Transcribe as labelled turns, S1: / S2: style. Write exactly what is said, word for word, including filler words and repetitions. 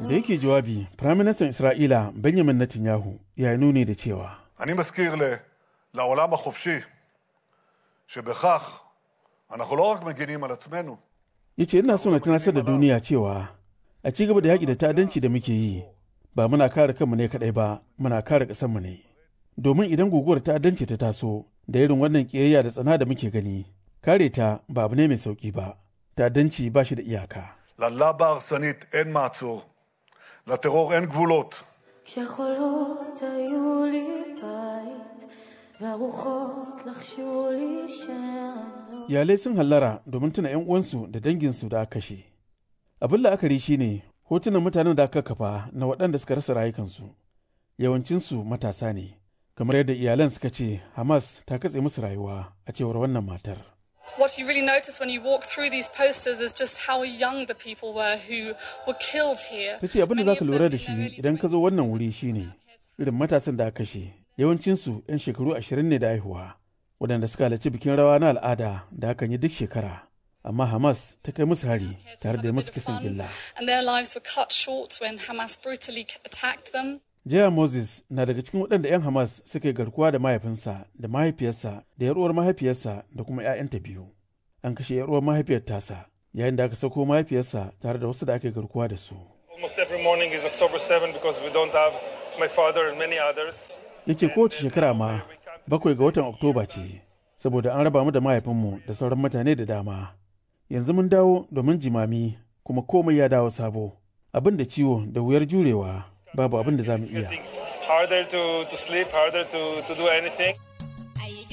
S1: Da yake jawabi, Firaministan Isra'ila Benjamin Netanyahu ya yi nuni da cewa
S2: אני מזכיר לעולם החופשי שבכך אנחנו לא רק מגינים על עצמנו.
S1: ya ce ina so na tunasar da duniya cewa a ci gaba da yaƙi da ta'addanci da muke yi ba muna kare kanmu ne kaɗai ba muna kare ƙasarmu ne domin idan guguwar ta'addanci ta taso da irin wannan ƙiyayya da tsana da muke gani kare ta ba abu ne mai sauƙi ba ta'addanci ba shi da iyaka.
S2: ללבה ההרסנית אין מעצור, לטרור אין גבולות.
S3: כשחולות היו לי בית והרוחות לחשו לי שאני
S1: iyalai sun hallara domin tuna 'yan uwansu da danginsu da aka kashe. Abin la'akari shine hotunan mutanen da aka kafa na waɗanda suka rasa rayukansu. Yawancinsu matasa ne, kamar yadda iyalan suka ce Hamas ta katse musu rayuwa a cewar wannan matar.
S4: What you really notice when you walk through these posters is just how young the people were who were killed here.
S1: Ta ce abin da za ka lura da shi idan ka zo wannan wuri shine irin matasan da aka kashe. Yawancinsu 'yan shekaru ashirin ne da haihuwa, waɗanda suka halarci bikin rawa na al'ada da hakan yi duk shekara. Amma Hamas ta kai musu hari tare da musu kisan gilla.
S4: And their lives were cut short when Hamas brutally attacked them.
S1: Jaya Moses na daga cikin waɗanda 'yan Hamas suka yi garkuwa da mahaifinsa da mahaifiyarsa da yaruwar mahaifiyarsa da kuma 'ya'yanta biyu. An kashe yaruwar mahaifiyar tasa yayin da aka sauko mahaifiyarsa tare da wasu da aka yi garkuwa da su.
S5: Almost every morning is October seventh because we don't have my father and many others.
S1: Ya ce kowace shekara ma bakwai ga watan Oktoba ce saboda an raba mu da mahaifinmu da sauran mutane da dama. Yanzu mun dawo domin jimami kuma komai ya dawo sabo. Abin da ciwo da wuyar jurewa babu abin da za mu iya.
S5: Harder to, to sleep, harder to, to do anything.